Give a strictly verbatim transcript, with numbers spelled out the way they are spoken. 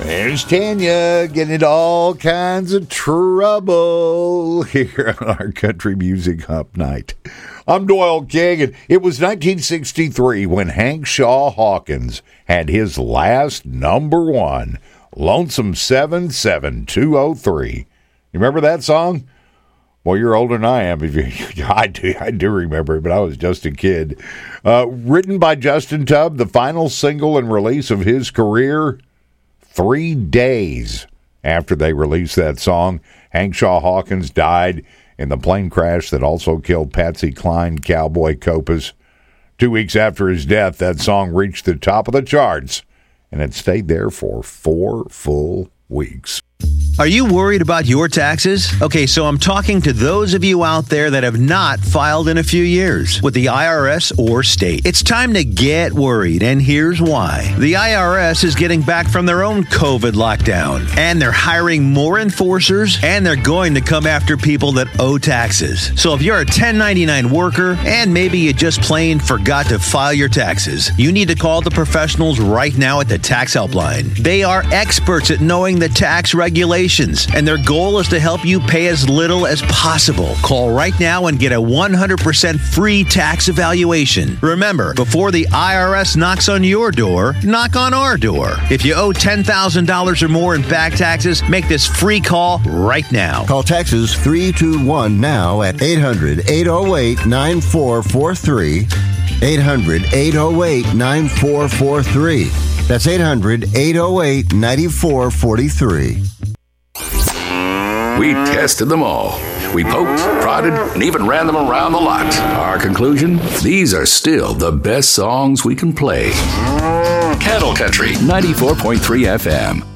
There's Tanya getting into all kinds of trouble here on our Country Music Hump Night. I'm Doyle King, and it was nineteen sixty-three when Hank Shaw Hawkins had his last number one, Lonesome seven seven two oh three. You remember that song? Well, you're older than I am. If you, I do, I do remember it, but I was just a kid. Uh, written by Justin Tubb, the final single and release of his career. Three days after they released that song, Hank Shaw Hawkins died in the plane crash that also killed Patsy Cline, Cowboy Copas. Two weeks after his death, that song reached the top of the charts, and it stayed there for four full weeks. Are you worried about your taxes? Okay, so I'm talking to those of you out there that have not filed in a few years with the I R S or state. It's time to get worried, and here's why. The I R S is getting back from their own COVID lockdown, and they're hiring more enforcers, and they're going to come after people that owe taxes. So if you're a ten ninety-nine worker, and maybe you just plain forgot to file your taxes, you need to call the professionals right now at the Tax Helpline. They are experts at knowing the tax regulations, and their goal is to help you pay as little as possible. Call right now and get a one hundred percent free tax evaluation. Remember, before the I R S knocks on your door, knock on our door. If you owe ten thousand dollars or more in back taxes, make this free call right now. Call Taxes three two one now at eight hundred, eight oh eight, nine four four three. eight hundred, eight oh eight, nine four four three. That's eight hundred, eight oh eight, nine four four three. We tested them all. We poked, prodded, and even ran them around the lot. Our conclusion? These are still the best songs we can play. Cattle Country, ninety-four point three F M.